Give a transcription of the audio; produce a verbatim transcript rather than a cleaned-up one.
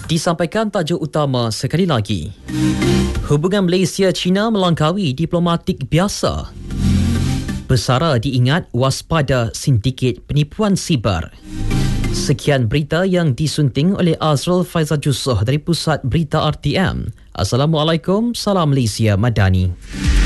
Disampaikan tajuk utama sekali lagi. Hubungan Malaysia-China melangkaui diplomatik biasa. Bersara diingat waspada sindiket penipuan siber. Sekian berita yang disunting oleh Azrul Faizal Jusoh dari Pusat Berita R T M. Assalamualaikum, salam Malaysia Madani.